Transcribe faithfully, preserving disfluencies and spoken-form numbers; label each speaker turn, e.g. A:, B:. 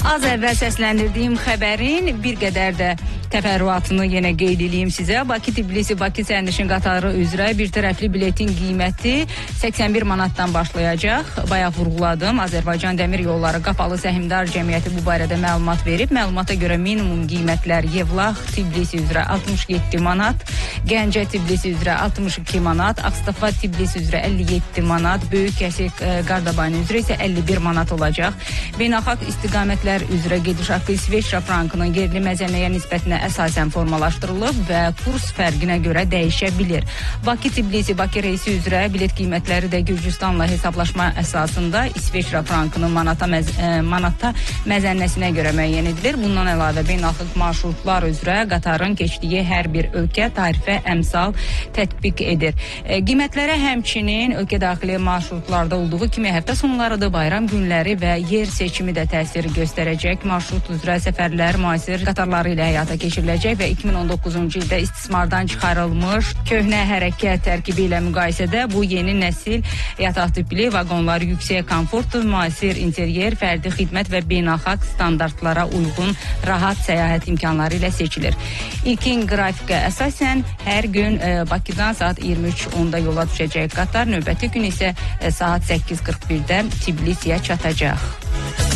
A: Az əvvəl səsləndirdiyim xəbərin bir qədər də təfərrüatını yenə qeyd edeyim sizə. Bakı-Tbilisi-Bakı sərnişin qatarı üzrə bir tərəfli biletin qiyməti səksən bir manatdan başlayacaq. Bayaq vurğuladım, Azərbaycan Dəmir Yolları Qapalı Səhmdar Cəmiyyəti bu barədə məlumat verib. Məlumata görə minimum qiymətlər Yevlax-Tbilisi üzrə altmış yeddi manat, Gəncə-Tbilisi üzrə altmış iki manat, Ağstafa-Tbilisi üzrə əlli yeddi manat, Böyük-Kəsik-Qardabayni üzrə isə əlli bir manat olacaq. Beynəlxalq istiqamətlər üzrə gediş haqqı İsveçrə frankının yerli məzənəyə nisbətinə əsasən formalaşdırılıb və kurs fərqinə görə dəyişə bilir. Bakı-Tbilisi-Bakı reysi üzrə bilet qiymətləri də Gürcüstanla hesablaşma əsasında İsveçrə frankının manata, məz manata məzənnəsinə görə müəyyən edilir. Bundan əlavə beynəlxalq marşrutlar üzrə qatarın keçdiyi hər bir ölkə tarifə əmsal tətbiq edir. E, qiymətlərə həmçinin ölkə daxili marşrutlarda olduğu kimi həftə sonlarıdır, bayram günləri və yer seçimi də təsir göstərəcək. Marşrut üzrə səfərlər müasir qatarları ilə həyata keçiriləcək və iki min on doqquzuncu ildə istismardan çıxarılmış köhnə hərəkət tərkibi ilə müqayisədə bu yeni nəsil yataq tipli vaqonlar yüksək komfortlu, müasir interyer, fərdi xidmət və beynəlxalq standartlara uyğun rahat səyahət imkanları ilə seçilir. İlkin qrafikə əsasən hər gün e, Bakıdan saat iyirmi üç onda yola düşəcək qatar, növbəti gün isə e, saat səkkiz qırx birdə Tbilisiyə çatacaq.